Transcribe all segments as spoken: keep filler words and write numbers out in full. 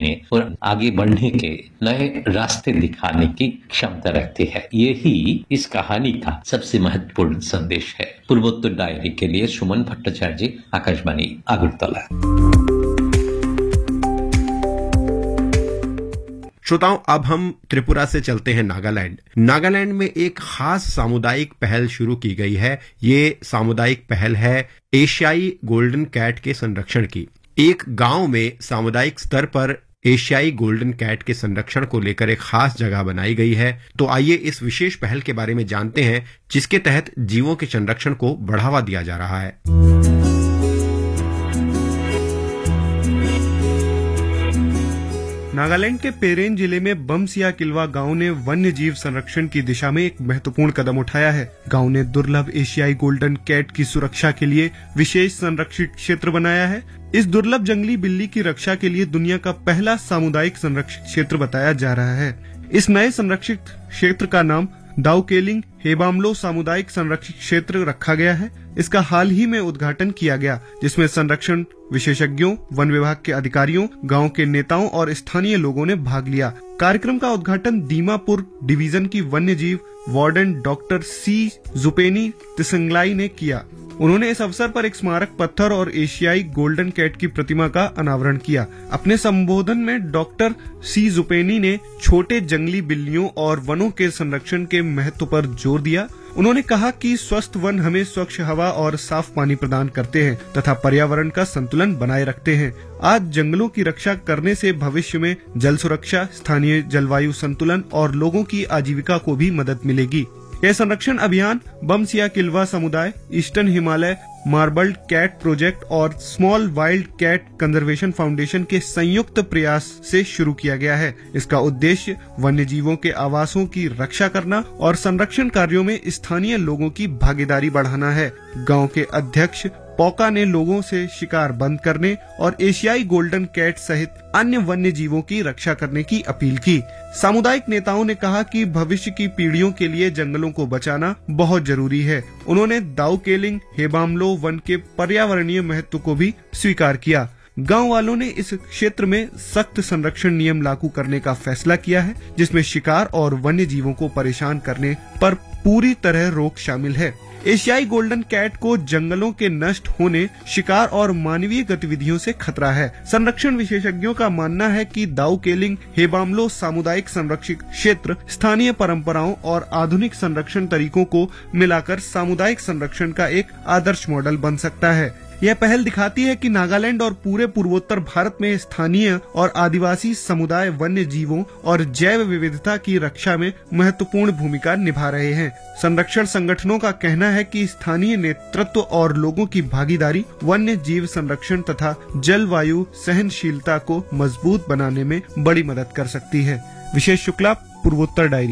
करने और आगे बढ़ने के नए रास्ते दिखाने की क्षमता रखती है। यही इस कहानी का सबसे महत्वपूर्ण संदेश है। पूर्वोत्तर डायरी के लिए सुमन भट्टाचार्य जी, आकाशवाणी अगरतला। श्रोताओं, अब हम त्रिपुरा से चलते हैं नागालैंड। नागालैंड में एक खास सामुदायिक पहल शुरू की गई है। ये सामुदायिक पहल है एशियाई गोल्डन कैट के संरक्षण की। एक गांव में सामुदायिक स्तर पर एशियाई गोल्डन कैट के संरक्षण को लेकर एक खास जगह बनाई गई है। तो आइए इस विशेष पहल के बारे में जानते हैं, जिसके तहत जीवों के संरक्षण को बढ़ावा दिया जा रहा है। नागालैंड के पेरेन जिले में बमसिया किल्वा गांव ने वन्य जीव संरक्षण की दिशा में एक महत्वपूर्ण कदम उठाया है। गांव ने दुर्लभ एशियाई गोल्डन कैट की सुरक्षा के लिए विशेष संरक्षित क्षेत्र बनाया है। इस दुर्लभ जंगली बिल्ली की रक्षा के लिए दुनिया का पहला सामुदायिक संरक्षित क्षेत्र बताया जा रहा है। इस नए संरक्षित क्षेत्र का नाम दाउकेलिंग हेबामलो सामुदायिक संरक्षित क्षेत्र रखा गया है। इसका हाल ही में उद्घाटन किया गया, जिसमें संरक्षण विशेषज्ञों, वन विभाग के अधिकारियों, गांव के नेताओं और स्थानीय लोगों ने भाग लिया। कार्यक्रम का उद्घाटन दीमापुर डिवीजन की वन्य जीव वार्डन डॉक्टर सी जुपेनी तिसंगलाई ने किया। उन्होंने इस अवसर पर एक स्मारक पत्थर और एशियाई गोल्डन कैट की प्रतिमा का अनावरण किया। अपने संबोधन में डॉक्टर सी जुपेनी ने छोटे जंगली बिल्लियों और वनों के संरक्षण के महत्व पर जोर दिया। उन्होंने कहा कि स्वस्थ वन हमें स्वच्छ हवा और साफ पानी प्रदान करते हैं तथा पर्यावरण का संतुलन बनाए रखते हैं। आज जंगलों की रक्षा करने से भविष्य में जल सुरक्षा, स्थानीय जलवायु संतुलन और लोगों की आजीविका को भी मदद मिलेगी। यह संरक्षण अभियान बमसिया किल्वा समुदाय, eastern Himalaya marbled cat project और small wild cat conservation foundation के संयुक्त प्रयास से शुरू किया गया है। इसका उद्देश्य वन्य जीवों के आवासों की रक्षा करना और संरक्षण कार्यों में स्थानीय लोगों की भागीदारी बढ़ाना है। गांव के अध्यक्ष पोका ने लोगों से शिकार बंद करने और एशियाई गोल्डन कैट सहित अन्य वन्य जीवों की रक्षा करने की अपील की। सामुदायिक नेताओं ने कहा कि भविष्य की पीढ़ियों के लिए जंगलों को बचाना बहुत जरूरी है। उन्होंने दाउकेलिंग हेबामलो वन के पर्यावरणीय महत्व को भी स्वीकार किया। गांव वालों ने इस क्षेत्र में सख्त संरक्षण नियम लागू करने का फैसला किया है, जिसमें शिकार और वन्य जीवों को परेशान करने पर पूरी तरह रोक शामिल है। एशियाई गोल्डन कैट को जंगलों के नष्ट होने, शिकार और मानवीय गतिविधियों से खतरा है। संरक्षण विशेषज्ञों का मानना है कि दाउकेलिंग हेबामलो सामुदायिक संरक्षित क्षेत्र स्थानीय परंपराओं और आधुनिक संरक्षण तरीकों को मिलाकर सामुदायिक संरक्षण का एक आदर्श मॉडल बन सकता है। यह पहल दिखाती है कि नागालैंड और पूरे पूर्वोत्तर भारत में स्थानीय और आदिवासी समुदाय वन्य जीवों और जैव विविधता की रक्षा में महत्वपूर्ण भूमिका निभा रहे हैं। संरक्षण संगठनों का कहना है कि स्थानीय नेतृत्व और लोगों की भागीदारी वन्य जीव संरक्षण तथा जलवायु सहनशीलता को मजबूत बनाने में बड़ी मदद कर सकती है। विशेष शुक्ला, पूर्वोत्तर डायरी।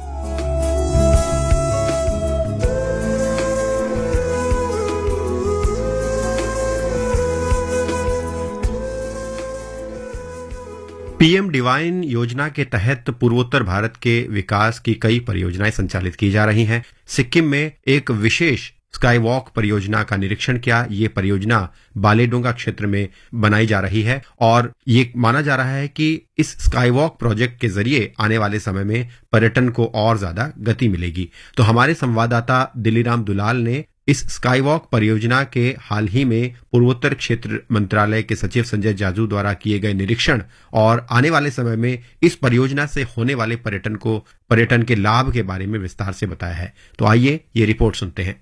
पीएम डिवाइन योजना के तहत पूर्वोत्तर भारत के विकास की कई परियोजनाएं संचालित की जा रही हैं। सिक्किम में एक विशेष स्काई वॉक परियोजना का निरीक्षण किया। ये परियोजना बालेडोंगा क्षेत्र में बनाई जा रही है और ये माना जा रहा है कि इस स्काई वॉक प्रोजेक्ट के जरिए आने वाले समय में पर्यटन को और ज्यादा गति मिलेगी। तो हमारे संवाददाता दिलीराम दुलाल ने इस स्काई वॉक परियोजना के हाल ही में पूर्वोत्तर क्षेत्र मंत्रालय के सचिव संजय जाजू द्वारा किए गए निरीक्षण और आने वाले समय में इस परियोजना से होने वाले पर्यटन को पर्यटन के लाभ के बारे में विस्तार से बताया है। तो आइए ये रिपोर्ट सुनते हैं।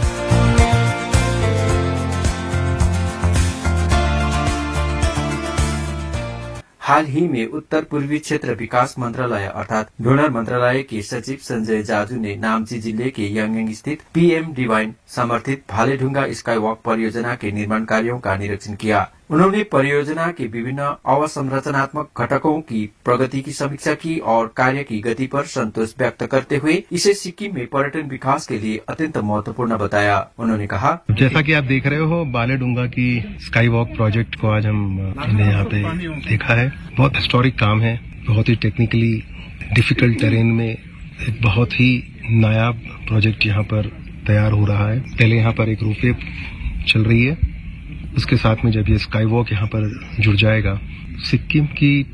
हाल ही में उत्तर पूर्वी क्षेत्र विकास मंत्रालय अर्थात डोनर मंत्रालय के सचिव संजय जाजू ने नाम्ची जिले के यांगेंग स्थित पीएम डिवाइन समर्थित भालेढुंगा स्काई वॉक परियोजना के निर्माण कार्यों का निरीक्षण किया। उन्होंने परियोजना के विभिन्न अवसंरचनात्मक घटकों की प्रगति की समीक्षा की और कार्य की गति पर संतोष व्यक्त करते हुए इसे सिक्किम में पर्यटन विकास के लिए अत्यंत महत्वपूर्ण बताया। उन्होंने कहा, जैसा कि आप देख रहे हो, बालेढुंगा की स्काई वॉक प्रोजेक्ट को आज हमने यहाँ पे देखा है। बहुत हिस्टोरिक काम है, बहुत ही टेक्निकली डिफिकल्ट टेरेन में एक बहुत ही नायाब प्रोजेक्ट यहाँ पर तैयार हो रहा है। पहले यहाँ पर एक रोपवे चल रही है, उसके साथ में जब ये स्काई वॉक यहाँ पर जुड़ जाएगा, सिक्किम की